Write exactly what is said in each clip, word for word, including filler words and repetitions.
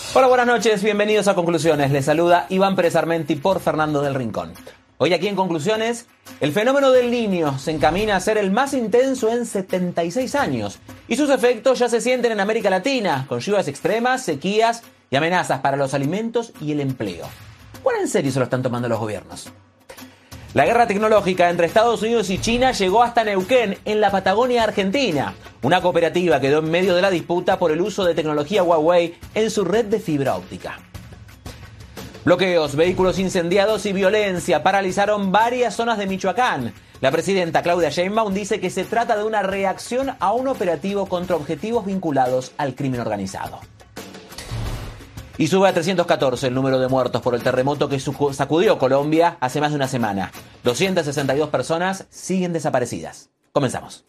Hola, buenas noches, bienvenidos a Conclusiones. Les saluda Iván Pérez Armenti por Fernando del Rincón. Hoy aquí en Conclusiones, el fenómeno del Niño se encamina a ser el más intenso en setenta y seis años y sus efectos ya se sienten en América Latina, con lluvias extremas, sequías y amenazas para los alimentos y el empleo. ¿Cuán en serio se lo están tomando los gobiernos? La guerra tecnológica entre Estados Unidos y China llegó hasta Neuquén, en la Patagonia Argentina. Una cooperativa quedó en medio de la disputa por el uso de tecnología Huawei en su red de fibra óptica. Bloqueos, vehículos incendiados y violencia paralizaron varias zonas de Michoacán. La presidenta Claudia Sheinbaum dice que se trata de una reacción a un operativo contra objetivos vinculados al crimen organizado. Y sube a trescientos catorce el número de muertos por el terremoto que sacudió Colombia hace más de una semana. doscientas sesenta y dos personas siguen desaparecidas. Comenzamos.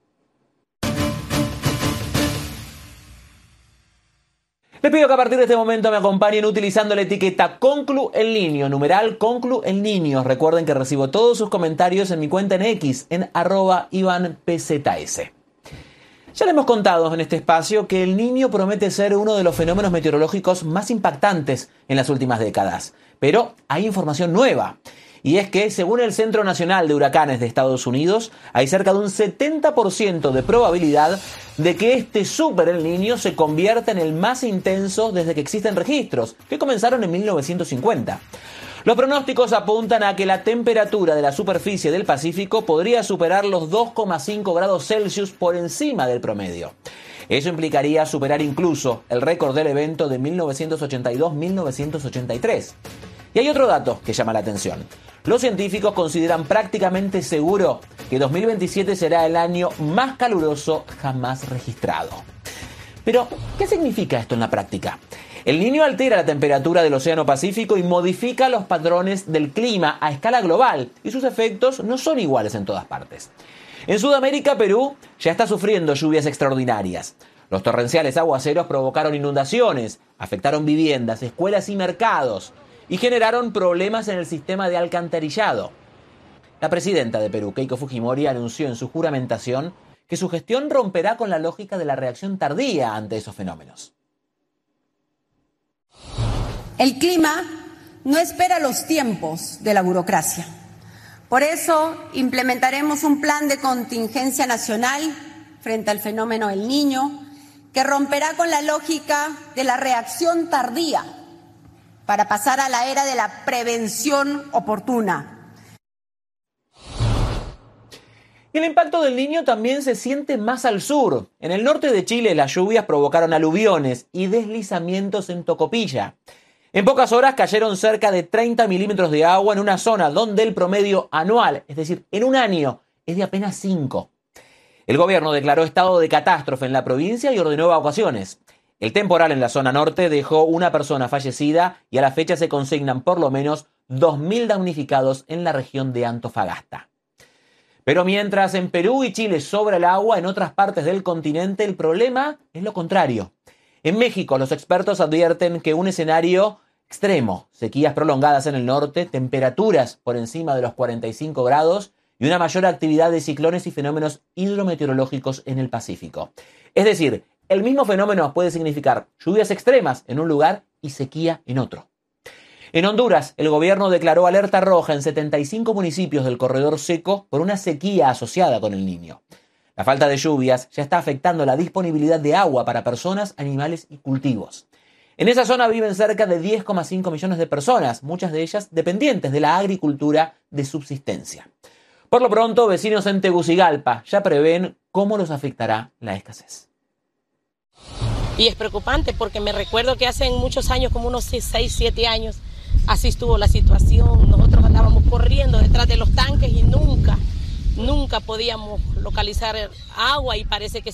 Les pido que a partir de este momento me acompañen utilizando la etiqueta Conclu el Niño, numeral Conclu el Niño. Recuerden que recibo todos sus comentarios en mi cuenta en X, en arroba Iván P Z S. Ya le hemos contado en este espacio que el Niño promete ser uno de los fenómenos meteorológicos más impactantes en las últimas décadas. Pero hay información nueva. Y es que, según el Centro Nacional de Huracanes de Estados Unidos, hay cerca de un setenta por ciento de probabilidad de que este Super El Niño se convierta en el más intenso desde que existen registros, que comenzaron en mil novecientos cincuenta. Los pronósticos apuntan a que la temperatura de la superficie del Pacífico podría superar los dos coma cinco grados Celsius por encima del promedio. Eso implicaría superar incluso el récord del evento de mil novecientos ochenta y dos a mil novecientos ochenta y tres. Y hay otro dato que llama la atención. Los científicos consideran prácticamente seguro que dos mil veintisiete será el año más caluroso jamás registrado. Pero, ¿qué significa esto en la práctica? El Niño altera la temperatura del Océano Pacífico y modifica los patrones del clima a escala global, y sus efectos no son iguales en todas partes. En Sudamérica, Perú ya está sufriendo lluvias extraordinarias. Los torrenciales aguaceros provocaron inundaciones, afectaron viviendas, escuelas y mercados, y generaron problemas en el sistema de alcantarillado. La presidenta de Perú, Keiko Fujimori, anunció en su juramentación que su gestión romperá con la lógica de la reacción tardía ante esos fenómenos. El clima no espera los tiempos de la burocracia. Por eso implementaremos un plan de contingencia nacional frente al fenómeno El Niño, que romperá con la lógica de la reacción tardía para pasar a la era de la prevención oportuna. Y el impacto del Niño también se siente más al sur. En el norte de Chile las lluvias provocaron aluviones y deslizamientos en Tocopilla. En pocas horas cayeron cerca de treinta milímetros de agua en una zona donde el promedio anual, es decir, en un año, es de apenas cinco. El gobierno declaró estado de catástrofe en la provincia y ordenó evacuaciones. El temporal en la zona norte dejó una persona fallecida y a la fecha se consignan por lo menos dos mil damnificados en la región de Antofagasta. Pero mientras en Perú y Chile sobra el agua, en otras partes del continente el problema es lo contrario. En México, los expertos advierten que un escenario extremo, sequías prolongadas en el norte, temperaturas por encima de los cuarenta y cinco grados y una mayor actividad de ciclones y fenómenos hidrometeorológicos en el Pacífico. Es decir, el mismo fenómeno puede significar lluvias extremas en un lugar y sequía en otro. En Honduras, el gobierno declaró alerta roja en setenta y cinco municipios del corredor seco por una sequía asociada con el Niño. La falta de lluvias ya está afectando la disponibilidad de agua para personas, animales y cultivos. En esa zona viven cerca de diez coma cinco millones de personas, muchas de ellas dependientes de la agricultura de subsistencia. Por lo pronto, vecinos en Tegucigalpa ya prevén cómo los afectará la escasez. Y es preocupante porque me recuerdo que hace muchos años, como unos seis, siete años, así estuvo la situación. Nosotros andábamos corriendo detrás de los tanques y nunca, nunca podíamos localizar agua y parece que